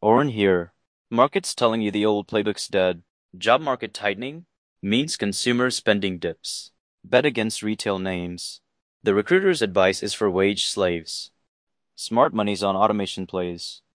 Oren here. Market's telling you the old playbook's dead. Job market tightening means consumer spending dips. Bet against retail names. The recruiter's advice is for wage slaves. Smart money's on automation plays.